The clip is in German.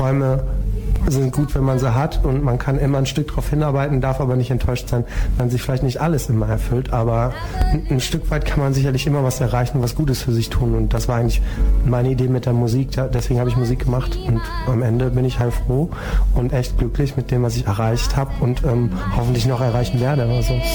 Träume sind gut, wenn man sie hat und man kann immer ein Stück darauf hinarbeiten, darf aber nicht enttäuscht sein, wenn sich vielleicht nicht alles immer erfüllt, aber ein Stück weit kann man sicherlich immer was erreichen, was Gutes für sich tun und das war eigentlich meine Idee mit der Musik, deswegen habe ich Musik gemacht und am Ende bin ich halt froh und echt glücklich mit dem, was ich erreicht habe und hoffentlich noch erreichen werde. Also